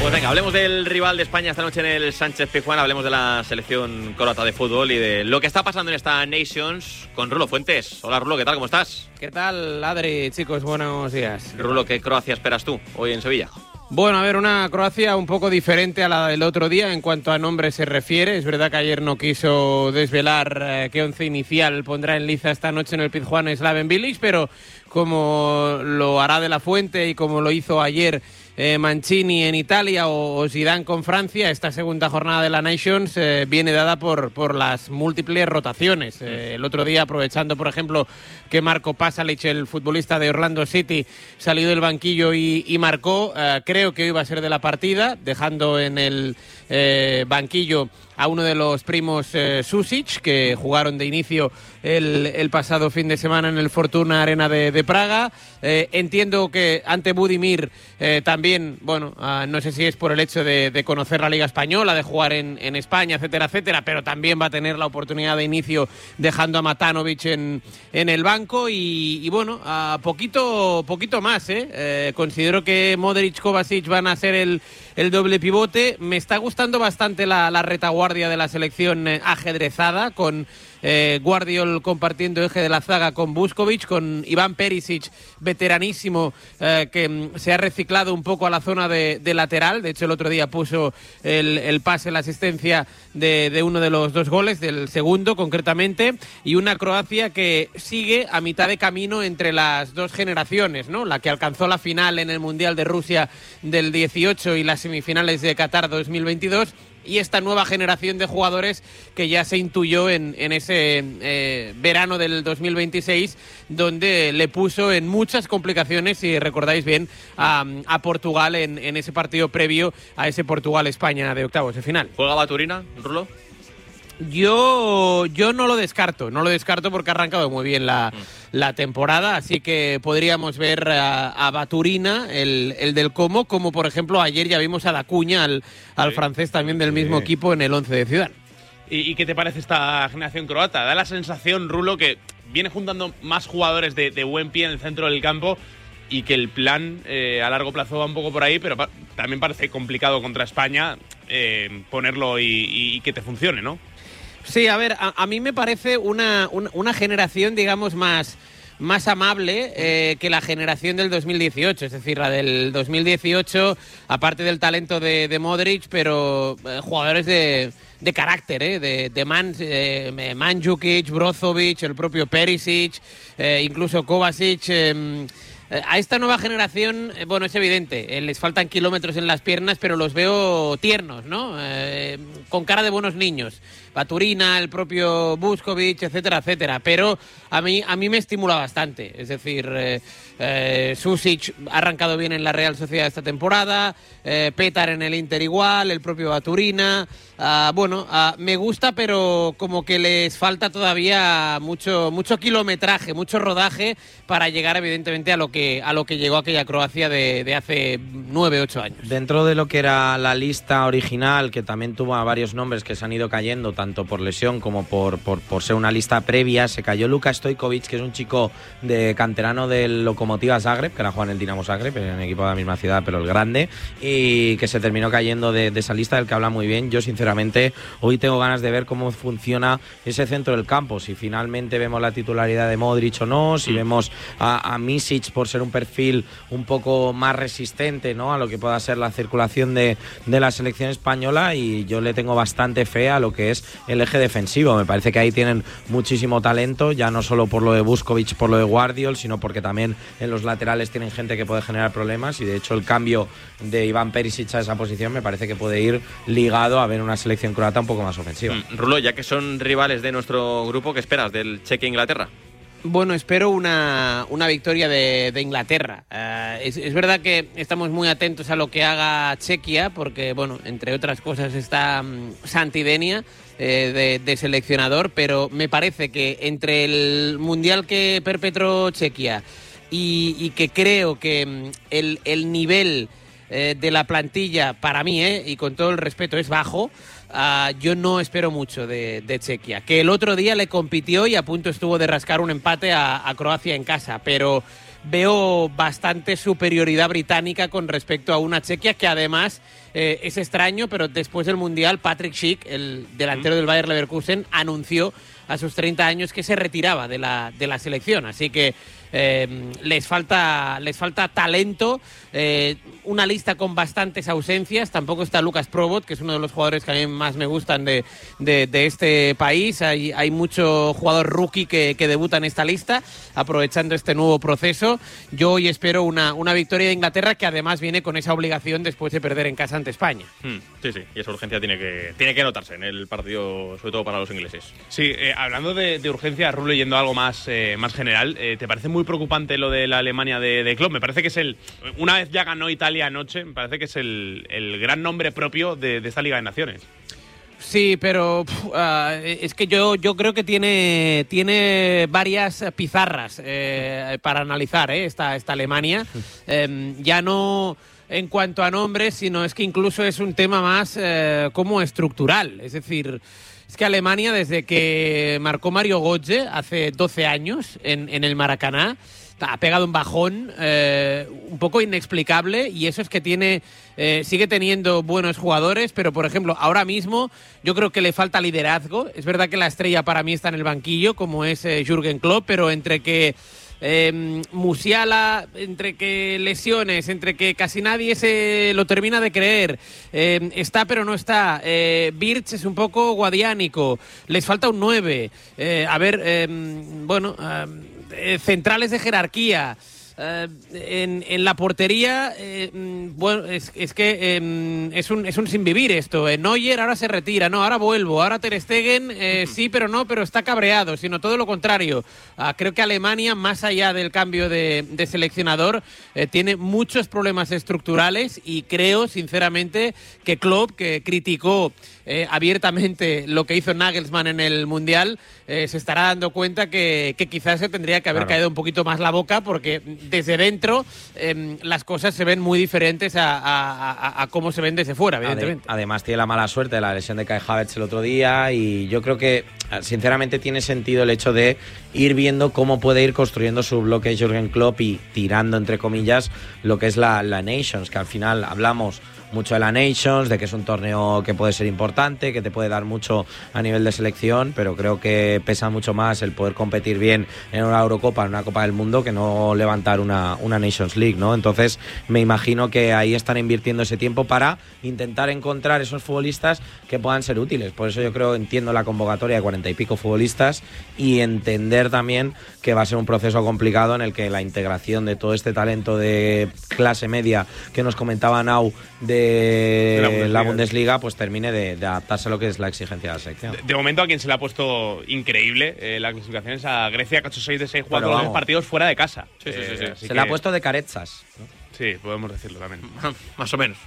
Pues venga, hablemos del rival de España esta noche en el Sánchez-Pizjuán, hablemos de la selección croata de fútbol y de lo que está pasando en esta Nations con Rulo Fuentes. Hola Rulo, ¿qué tal? ¿Cómo estás? ¿Qué tal, Adri? Chicos, buenos días. Rulo, ¿qué Croacia esperas tú hoy en Sevilla? Bueno, a ver, una Croacia un poco diferente a la del otro día en cuanto a nombre se refiere. Es verdad que ayer no quiso desvelar qué once inicial pondrá en liza esta noche en el Pizjuán Slaven Bilic, pero como lo hará De La Fuente y como lo hizo ayer Mancini en Italia o Zidane con Francia, esta segunda jornada de la Nations viene dada por las múltiples rotaciones. El otro día, aprovechando, por ejemplo, que Marco Pasalic, el futbolista de Orlando City, salió del banquillo y marcó, creo que hoy va a ser de la partida, dejando en el banquillo a uno de los primos Susic, que jugaron de inicio el pasado fin de semana en el Fortuna Arena de Praga. Entiendo que ante Budimir también, bueno, no sé si es por el hecho de conocer la Liga Española, de jugar en España, etcétera, etcétera, pero también va a tener la oportunidad de inicio dejando a Matanovic en el banco y bueno, poquito más, considero que Modric, Kovacic van a ser el doble pivote. Me está gustando bastante la retaguardia de la selección ajedrezada, con Guardiol compartiendo eje de la zaga con Vuskovic, con Iván Perisic, veteranísimo, que se ha reciclado un poco a la zona de lateral. De hecho, el otro día puso el pase, la asistencia de uno de los dos goles, del segundo concretamente, y una Croacia que sigue a mitad de camino entre las dos generaciones, ¿no? La que alcanzó la final en el Mundial de Rusia del 18 y las semifinales de Qatar 2022, y esta nueva generación de jugadores que ya se intuyó en ese verano del 2026, donde le puso en muchas complicaciones, si recordáis bien, a Portugal en ese partido previo a ese Portugal-España de octavos de final. ¿Juega Baturina, Rulo? Yo no lo descarto porque ha arrancado muy bien la temporada, así que podríamos ver a Baturina, el del Como por ejemplo ayer ya vimos a Dacuña, al francés también del mismo equipo en el 11 de Zidane. ¿Y qué te parece esta generación croata? Da la sensación, Rulo, que viene juntando más jugadores de buen pie en el centro del campo y que el plan a largo plazo va un poco por ahí, pero también parece complicado contra España ponerlo y que te funcione, ¿no? Sí, a ver, a mí me parece una generación, digamos, más amable que la generación del 2018. Es decir, la del 2018, aparte del talento de Modric, pero jugadores de carácter, de Mandzukic, Brozovic, el propio Perisic, incluso Kovacic. A esta nueva generación, bueno, es evidente, les faltan kilómetros en las piernas, pero los veo tiernos, ¿no? Con cara de buenos niños. Baturina, el propio Vuskovic, etcétera, etcétera. Pero a mí me estimula bastante. Es decir, Susic ha arrancado bien en la Real Sociedad esta temporada, Petar en el Inter igual, el propio Baturina. Me gusta, pero como que les falta todavía mucho kilometraje, mucho rodaje para llegar evidentemente a lo que llegó aquella Croacia de hace 9-8 años. Dentro de lo que era la lista original, que también tuvo a varios nombres que se han ido cayendo, tanto por lesión como por ser una lista previa, se cayó Luka Stojkovic, que es un chico de canterano del Lokomotiva Zagreb, que era juega en el Dinamo Zagreb, en el equipo de la misma ciudad, pero el grande, y que se terminó cayendo de esa lista, del que habla muy bien. Yo sinceramente hoy tengo ganas de ver cómo funciona ese centro del campo, si finalmente vemos la titularidad de Modric o no, si vemos a Misic por ser un perfil un poco más resistente, ¿no?, a lo que pueda ser la circulación de la selección española, y yo le tengo bastante fe a lo que es el eje defensivo. Me parece que ahí tienen muchísimo talento, ya no solo por lo de Vuskovic, por lo de Guardiol, sino porque también en los laterales tienen gente que puede generar problemas, y de hecho el cambio de Iván Perisic a esa posición me parece que puede ir ligado a ver una selección croata un poco más ofensiva. Rulo, ya que son rivales de nuestro grupo, ¿qué esperas del Chequia-Inglaterra? Bueno, espero una victoria de Inglaterra. Es verdad que estamos muy atentos a lo que haga Chequia, porque, bueno, entre otras cosas está Santidenia de seleccionador, pero me parece que entre el mundial que perpetró Chequia y que creo que el nivel de la plantilla, para mí, y con todo el respeto, es bajo. Yo no espero mucho de Chequia, que el otro día le compitió y a punto estuvo de rascar un empate a Croacia en casa, pero veo bastante superioridad británica con respecto a una Chequia que además es extraño, pero después del Mundial Patrick Schick, el delantero del Bayer Leverkusen, anunció a sus 30 años que se retiraba de la selección, así que les falta talento, una lista con bastantes ausencias. Tampoco está Lucas Probot, que es uno de los jugadores que a mí más me gustan de este país. Hay mucho jugador rookie que debuta en esta lista, aprovechando este nuevo proceso. Yo hoy espero una victoria de Inglaterra, que además viene con esa obligación después de perder en casa ante España. Sí, y esa urgencia tiene que notarse en el partido, sobre todo para los ingleses. Sí, hablando de urgencia, Rulo, yendo a algo más general, ¿te parece muy preocupante lo de la Alemania de Klopp? Me parece que es una vez ya ganó Italia anoche, me parece que es el gran nombre propio de esta Liga de Naciones. Sí, pero es que yo creo que tiene varias pizarras para analizar esta Alemania. Ya no en cuanto a nombres, sino es que incluso es un tema más como estructural. Es decir, es que Alemania, desde que marcó Mario Götze hace 12 años en el Maracaná, ha pegado un bajón un poco inexplicable, y eso es que sigue teniendo buenos jugadores, pero por ejemplo ahora mismo yo creo que le falta liderazgo. Es verdad que la estrella para mí está en el banquillo, como es Jürgen Klopp, pero entre que Musiala, entre que lesiones, entre que casi nadie se lo termina de creer, está pero no está, Wirtz es un poco guadiánico, les falta un 9, centrales de jerarquía. En la portería, bueno, es que es un sinvivir esto. Neuer ahora se retira, no, ahora vuelvo, ahora Ter Stegen, sí, pero no, pero está cabreado, sino todo lo contrario. Creo que Alemania, más allá del cambio de seleccionador, tiene muchos problemas estructurales, y creo, sinceramente, que Klopp, que criticó abiertamente lo que hizo Nagelsmann en el Mundial, se estará dando cuenta que quizás se tendría que haber caído un poquito más la boca, porque desde dentro las cosas se ven muy diferentes a cómo se ven desde fuera, evidentemente. Además tiene la mala suerte de la lesión de Kai Havertz el otro día, y yo creo que sinceramente tiene sentido el hecho de ir viendo cómo puede ir construyendo su bloque Jürgen Klopp y tirando, entre comillas, lo que es la Nations, que al final hablamos mucho de la Nations, de que es un torneo que puede ser importante, que te puede dar mucho a nivel de selección, pero creo que pesa mucho más el poder competir bien en una Eurocopa, en una Copa del Mundo, que no levantar una Nations League, ¿no? Entonces me imagino que ahí están invirtiendo ese tiempo para intentar encontrar esos futbolistas que puedan ser útiles. Por eso yo entiendo la convocatoria de 40 y pico futbolistas, y entender también que va a ser un proceso complicado en el que la integración de todo este talento de clase media que nos comentaba Nau de la Bundesliga, pues termine de adaptarse a lo que es la exigencia de la selección. De momento, a quien se le ha puesto increíble la clasificación es a Grecia, que ha hecho 6 de 6 jugando los partidos fuera de casa. Sí. Se le ha puesto de carezas, ¿no? Sí, podemos decirlo también. Más o menos.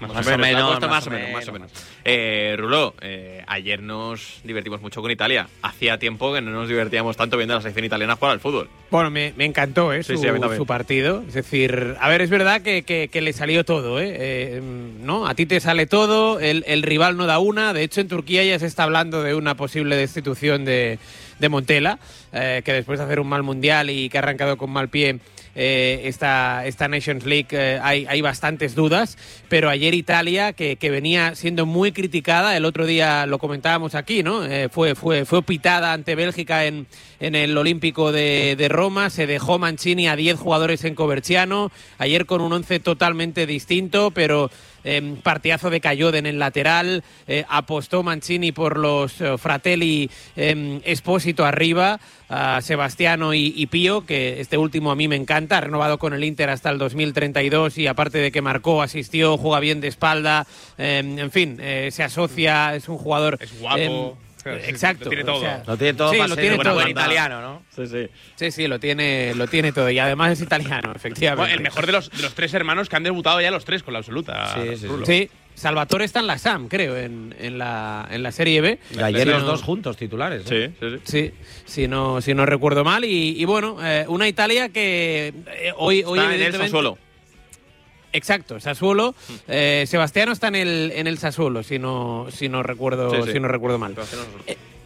Rulo, ayer nos divertimos mucho con Italia. Hacía tiempo que no nos divertíamos tanto viendo a la selección italiana jugar al fútbol. Bueno, me encantó su partido. Es decir, a ver, es verdad que le salió todo, ¿no? A ti te sale todo, el rival no da una. De hecho, en Turquía ya se está hablando de una posible destitución de Montella, que después de hacer un mal mundial y que ha arrancado con mal pie esta Nations League, hay bastantes dudas, pero ayer Italia, que venía siendo muy criticada, el otro día lo comentábamos aquí, ¿no? Fue pitada ante Bélgica en el Olímpico de Roma, se dejó Mancini a 10 jugadores en Coverciano, ayer con un 11 totalmente distinto, pero partidazo de Cayoden en el lateral, apostó Mancini por los Fratelli, Espósito arriba, Sebastiano y Pío, que este último a mí me encanta, ha renovado con el Inter hasta el 2032 y aparte de que marcó, asistió, juega bien de espalda, en fin, se asocia, es un jugador... Es guapo... Exacto. Lo tiene todo. Lo tiene todo, sí, para lo ser tiene un todo. buen italiano, ¿no? Sí, lo tiene todo. Y además es italiano, efectivamente. Bueno, el mejor de los 3 hermanos que han debutado ya los 3 con la absoluta. Sí. Salvatore está en la SAM, creo, en la Serie B. Y ayer los dos juntos titulares. Sí, si no recuerdo mal. Y bueno, una Italia que hoy está evidentemente... en el Sassuolo. Exacto, Sassuolo. Sebastiano está en el Sassuolo, si no recuerdo mal.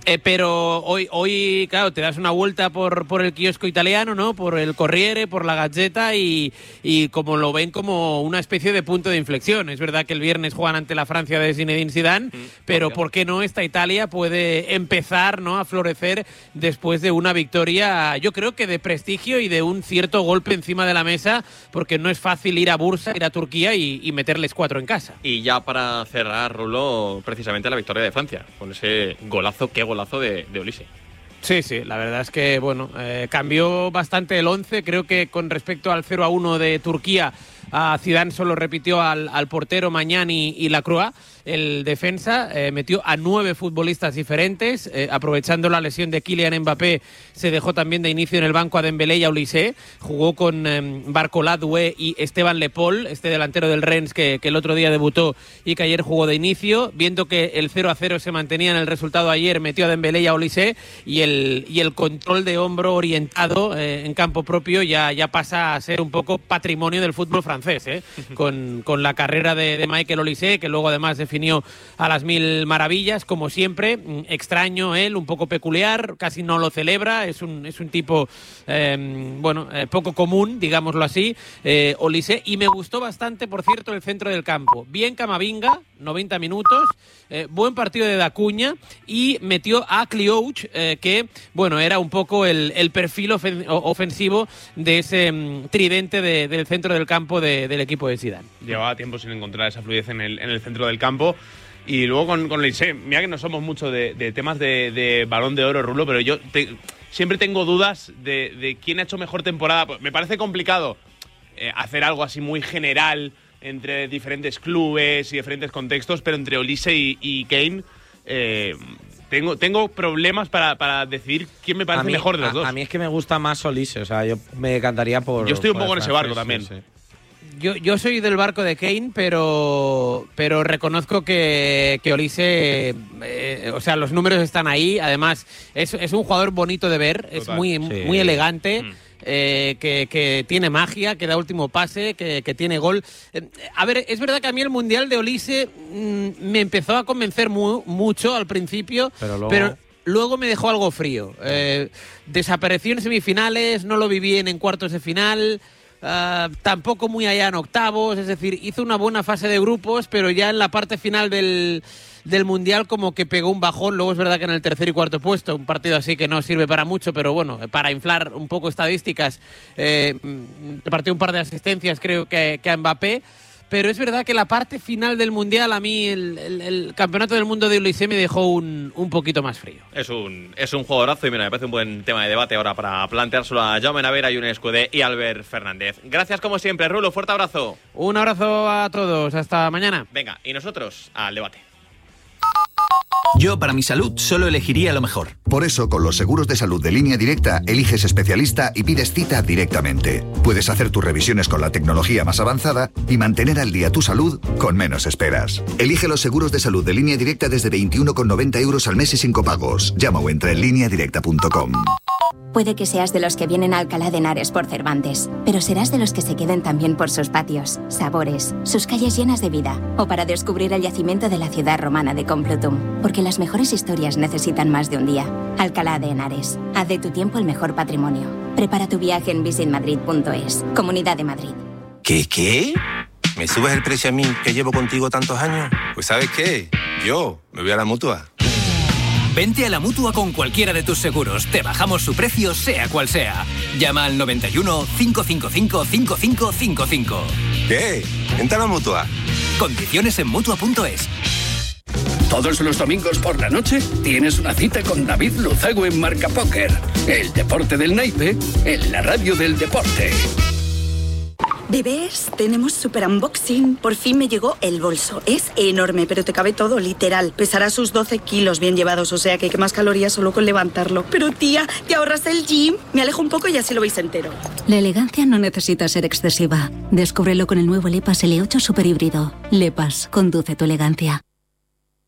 Pero hoy, claro, te das una vuelta por el kiosco italiano, ¿no? Por el Corriere, por la Gazzetta y como lo ven como una especie de punto de inflexión. Es verdad que el viernes juegan ante la Francia de Zinedine Zidane, pero ¿por qué no esta Italia puede empezar, ¿no?, a florecer después de una victoria, yo creo que de prestigio y de un cierto golpe encima de la mesa, porque no es fácil ir a Bursa, ir a Turquía y meterles 4 en casa. Y ya para cerrar, Rulo, precisamente la victoria de Francia, con ese golazo, qué golazo de Olise. Sí, la verdad es que, bueno, cambió bastante el 11, creo que con respecto al 0-1 de Turquía, Zidane solo repitió al portero Magnani y Lacroix. El defensa metió a 9 futbolistas diferentes, aprovechando la lesión de Kylian Mbappé, se dejó también de inicio en el banco a Dembélé y a Olise. Jugó con Barcola, Doué y Esteban Le Paul, este delantero del Rennes que el otro día debutó y que ayer jugó de inicio. Viendo que el 0-0 se mantenía en el resultado ayer, metió a Dembélé y a Olise, y el control de hombro orientado en campo propio ya pasa a ser un poco patrimonio del fútbol francés, con la carrera de Michael Olise, que luego además definió a las 1000 maravillas, como siempre. Extraño él, un poco peculiar, casi no lo celebra, es un tipo poco común, digámoslo así, Olise. Y me gustó bastante, por cierto, el centro del campo. Bien Camavinga, 90 minutos, buen partido de Dacuña, y metió a Cliouch, que bueno, era un poco el perfil ofensivo de ese tridente del centro del campo del equipo de Zidane. Llevaba tiempo sin encontrar esa fluidez en el centro del campo. Y luego con Olise, mira que no somos mucho de temas de Balón de Oro, Rulo, pero yo siempre tengo dudas de quién ha hecho mejor temporada. Me parece complicado hacer algo así muy general entre diferentes clubes y diferentes contextos, pero entre Olise y Kane tengo problemas para decidir quién me parece mejor de los dos. A mí es que me gusta más Olise, o sea, yo me decantaría por... Yo estoy un poco en ese barco también. Sí. Yo soy del barco de Kane, pero reconozco que Olise, o sea, los números están ahí. Además, es un jugador bonito de ver, es muy elegante. Que tiene magia, que da último pase, que tiene gol. A ver, es verdad que a mí el Mundial de Olise me empezó a convencer mucho al principio, pero luego me dejó algo frío. Desapareció en semifinales, no lo vi bien en cuartos de final. Tampoco muy allá en octavos, es decir, hizo una buena fase de grupos, pero ya en la parte final del Mundial como que pegó un bajón. Luego es verdad que en el tercer y cuarto puesto, un partido así que no sirve para mucho, pero bueno, para inflar un poco estadísticas, repartió un par de asistencias creo que a Mbappé. Pero es verdad que la parte final del Mundial, a mí el Campeonato del Mundo de Olise me dejó un poquito más frío. Es un jugadorazo y mira, me parece un buen tema de debate ahora para planteárselo a Jaume Navera, Younes Escudé y Albert Fernández. Gracias como siempre, Rulo, fuerte abrazo. Un abrazo a todos, hasta mañana. Venga, y nosotros al debate. Yo, para mi salud, solo elegiría lo mejor. Por eso, con los seguros de salud de Línea Directa, eliges especialista y pides cita directamente. Puedes hacer tus revisiones con la tecnología más avanzada y mantener al día tu salud con menos esperas. Elige los seguros de salud de Línea Directa desde 21,90 € al mes y sin copagos. Llama o entra en lineadirecta.com. Puede que seas de los que vienen a Alcalá de Henares por Cervantes, pero serás de los que se queden también por sus patios, sabores, sus calles llenas de vida, o para descubrir el yacimiento de la ciudad romana de Complutum, porque las mejores historias necesitan más de un día. Alcalá de Henares, haz de tu tiempo el mejor patrimonio. Prepara tu viaje en visitmadrid.es, Comunidad de Madrid. ¿Qué? ¿Me subes el precio a mí, que llevo contigo tantos años? Pues ¿sabes qué? Yo me voy a la Mutua. Vente a la Mutua con cualquiera de tus seguros. Te bajamos su precio, sea cual sea. Llama al 91 555 5555. ¿Qué? Vente a la Mutua. Condiciones en Mutua.es. Todos los domingos por la noche tienes una cita con David Luzago en Marca Póker. El deporte del naipe en la radio del deporte. Bebés, tenemos super unboxing. Por fin me llegó el bolso. Es enorme, pero te cabe todo, literal. Pesará sus 12 kilos bien llevados, o sea que quemas calorías solo con levantarlo. Pero tía, ¿te ahorras el gym? Me alejo un poco y así lo veis entero. La elegancia no necesita ser excesiva. Descúbrelo con el nuevo Lepas L8 Super Híbrido. Lepas, conduce tu elegancia.